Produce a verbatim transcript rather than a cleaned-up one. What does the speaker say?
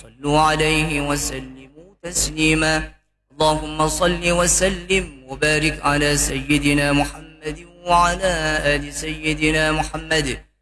صلوا عليه وسلموا تسليما. اللهم صل وسلم وبارك على سيدنا محمد وعلى آل سيدنا محمد